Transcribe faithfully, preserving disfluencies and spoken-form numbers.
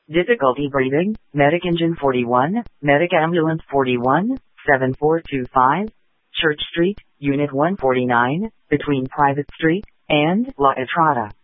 Difficulty breathing, Medic Engine forty-one, Medic Ambulance forty-one, seven four two five, Church Street, Unit one forty-nine, between Private Street and La Entrada.